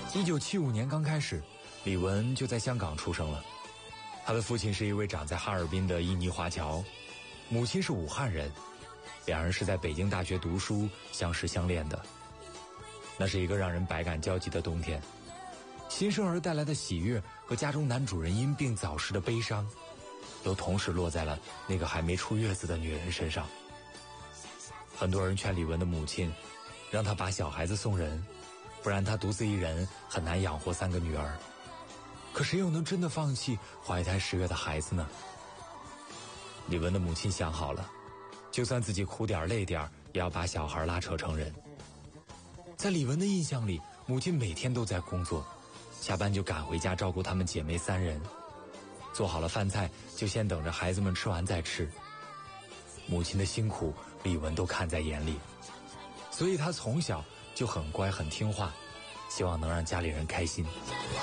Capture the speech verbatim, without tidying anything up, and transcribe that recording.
一九七五年刚开始，李玟就在香港出生了。他的父亲是一位长在哈尔滨的印尼华侨，母亲是武汉人，两人是在北京大学读书相识相恋的。那是一个让人百感交集的冬天，新生儿带来的喜悦和家中男主人因病早逝的悲伤，都同时落在了那个还没出月子的女人身上。很多人劝李玟的母亲，让她把小孩子送人，不然她独自一人很难养活三个女儿。可谁又能真的放弃怀胎十月的孩子呢？李玟的母亲想好了，就算自己苦点累点，也要把小孩拉扯成人。在李玟的印象里，母亲每天都在工作，下班就赶回家照顾她们姐妹三人，做好了饭菜就先等着孩子们吃完再吃。母亲的辛苦李玟都看在眼里，所以她从小就很乖很听话，希望能让家里人开心。